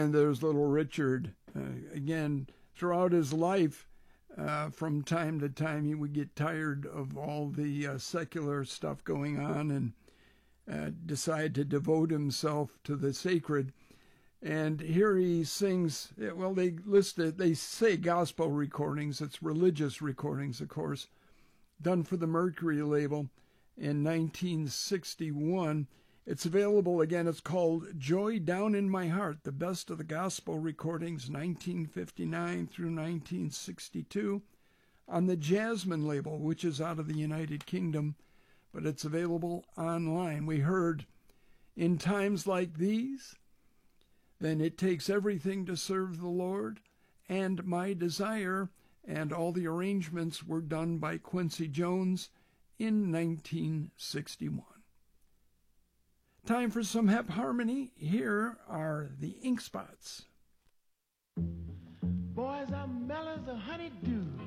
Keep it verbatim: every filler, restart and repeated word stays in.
And there's little Richard. Uh, again, throughout his life, uh, from time to time, he would get tired of all the uh, secular stuff going on and uh, decide to devote himself to the sacred. And here he sings, well, they list it, they say gospel recordings. It's religious recordings, of course, done for the Mercury label in nineteen sixty-one. It's available again. It's called Joy Down in My Heart, the best of the gospel recordings, nineteen fifty-nine through nineteen sixty-two, on the Jasmine label, which is out of the United Kingdom, but it's available online. We heard, in times like these, then it takes everything to serve the Lord, and My Desire, and all the arrangements were done by Quincy Jones in nineteen sixty-one. Time for some hep harmony. Here are the Ink Spots. Boys, I'm mellow as a honeydew.